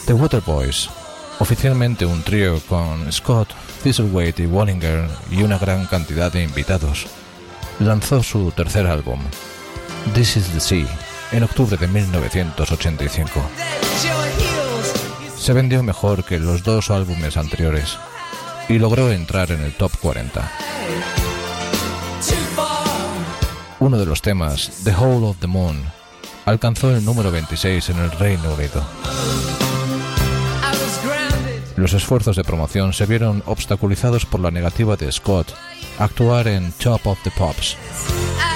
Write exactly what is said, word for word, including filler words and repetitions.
The Waterboys, oficialmente un trío con Scott, Thistlethwaite y Wallinger y una gran cantidad de invitados, lanzó su tercer álbum, This Is the Sea, en octubre de mil novecientos ochenta y cinco. Se vendió mejor que los dos álbumes anteriores y logró entrar en el top cuarenta. Uno de los temas, The Hole of the Moon, alcanzó el número veintiséis en el Reino Unido. Los esfuerzos de promoción se vieron obstaculizados por la negativa de Scott a actuar en Top of the Pops.